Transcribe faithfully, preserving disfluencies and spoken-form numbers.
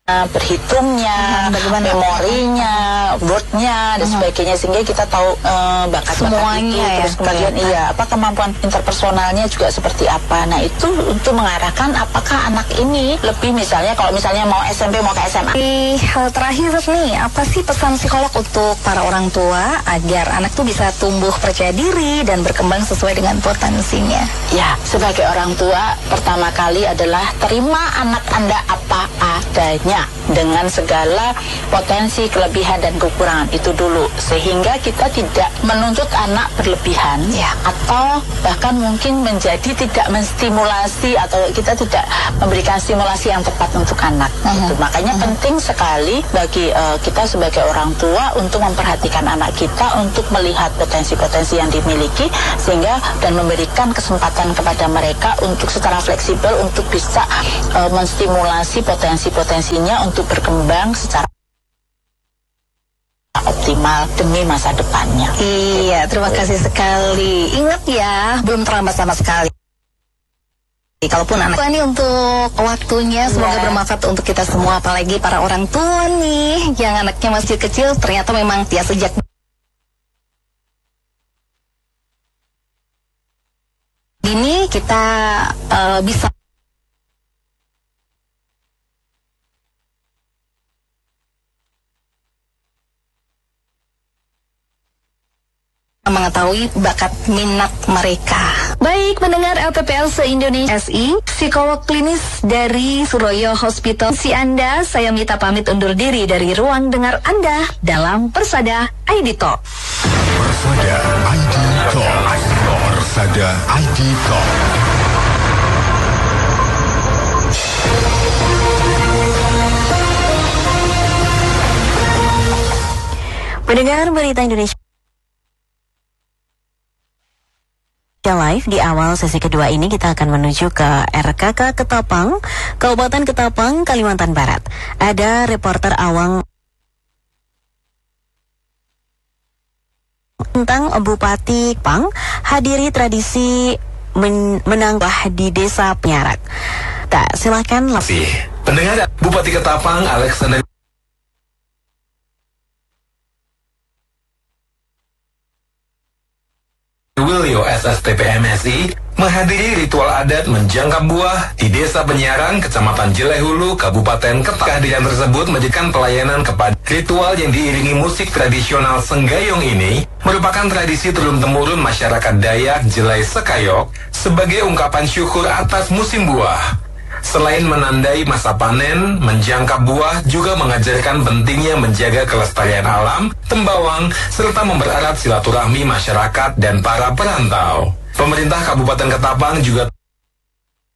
berhitungnya, bagaimana memorinya, wordnya dan sebagainya, sehingga kita tahu uh, bakat-bakat itu, ya, terus kemudian kelihatan. iya apa kemampuan interpersonalnya juga seperti apa. Nah itu untuk mengarahkan apakah anak ini lebih, misalnya kalau misalnya mau S M P mau ke S M A. Di hal terakhir nih, apa sih pesan psikolog untuk para orang tua agar anak tuh bisa tumbuh percaya diri dan berkembang sesuai dengan potensinya? Ya, sebagai orang tua pertama kali adalah terima anak Anda apa adanya dengan segala potensi, kelebihan dan kekurangan itu dulu, sehingga kita tidak menuntut anak berlebihan ya, atau bahkan mungkin menjadi tidak menstimulasi atau kita tidak memberikan stimulasi yang tepat untuk anak. Uh-huh. Gitu. Makanya uh-huh. penting sekali bagi uh, kita sebagai orang tua untuk memperhatikan anak kita, untuk melihat potensi-potensi yang dimiliki, sehingga dan memberikan kesempatan kepada mereka untuk secara fleksibel untuk bisa uh, menstimulasi potensi-potensinya untuk berkembang secara optimal demi masa depannya. Iya, terima kasih sekali. Ingat ya, belum terlambat sama sekali. Kalaupun anak tua nih, untuk waktunya semoga yeah. bermanfaat untuk kita semua, apalagi para orang tua nih yang anaknya masih kecil, ternyata memang ya sejak dini kita uh, bisa mengetahui bakat minat mereka. Baik, mendengar L P P L se-Indonesia S I, psikolog klinis dari Suroyo Hospital. Si Anda, saya Mita pamit undur diri dari ruang dengar Anda dalam Persada I D Talk. Persada I D Talk. Persada I D Talk. Pendengar Berita Indonesia Live, di awal sesi kedua ini kita akan menuju ke R K K Ketapang, Kabupaten Ketapang, Kalimantan Barat. Ada reporter Awang tentang Bupati Pang hadiri tradisi men menanggah di Desa Penyarak. Tak, silakan. Pendengar, Bupati Ketapang Alexander Wilio S S T P M S I menghadiri ritual adat menjangkap buah di Desa Penyarang, Kecamatan Jelehulu, Kabupaten Ketapang. Kehadiran tersebut memberikan pelayanan kepada ritual yang diiringi musik tradisional Senggayong ini merupakan tradisi turun-temurun masyarakat Dayak Jelai Sekayok sebagai ungkapan syukur atas musim buah. Selain menandai masa panen, menjangkap buah juga mengajarkan pentingnya menjaga kelestarian alam, tembawang, serta mempererat silaturahmi masyarakat dan para perantau. Pemerintah Kabupaten Ketapang juga